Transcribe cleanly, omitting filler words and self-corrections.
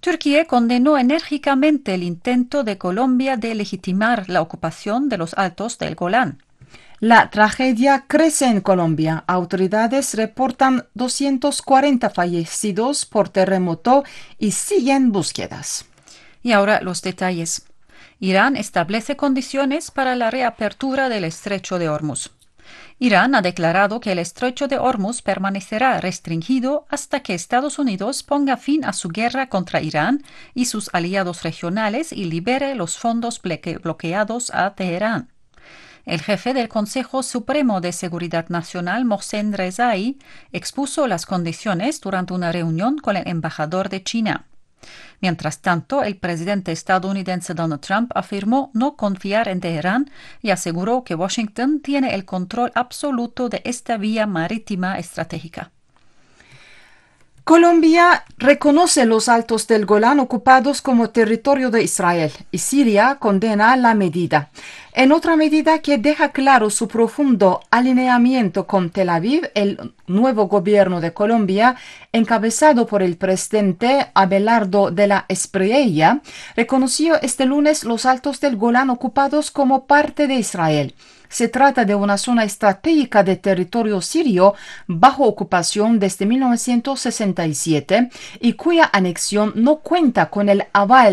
Turquía condenó enérgicamente el intento de Colombia de legitimar la ocupación de los Altos del Golán. La tragedia crece en Colombia. Autoridades reportan 240 fallecidos por terremoto y siguen búsquedas. Y ahora los detalles. Irán establece condiciones para la reapertura del estrecho de Hormuz. Irán ha declarado que el estrecho de Hormuz permanecerá restringido hasta que Estados Unidos ponga fin a su guerra contra Irán y sus aliados regionales y libere los fondos bloqueados a Teherán. El jefe del Consejo Supremo de Seguridad Nacional, Mohsen Rezai, expuso las condiciones durante una reunión con el embajador de China. Mientras tanto, el presidente estadounidense Donald Trump afirmó no confiar en Teherán y aseguró que Washington tiene el control absoluto de esta vía marítima estratégica. Colombia reconoce los Altos del Golán ocupados como territorio de Israel y Siria condena la medida. En otra medida que deja claro su profundo alineamiento con Tel Aviv, el nuevo gobierno de Colombia, encabezado por el presidente Abelardo de la Espriella, reconoció este lunes los Altos del Golán ocupados como parte de Israel. Se trata de una zona estratégica de territorio sirio bajo ocupación desde 1967 y cuya anexión no cuenta con el aval